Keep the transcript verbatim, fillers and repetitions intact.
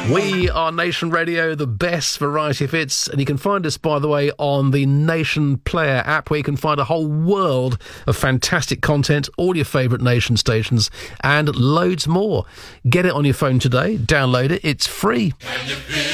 We are Nation Radio, the best variety of hits, and you can find us, by the way, on the Nation Player app, where you can find a whole world of fantastic content, all your favourite Nation stations, and loads more. Get it on your phone today, download it, it's free.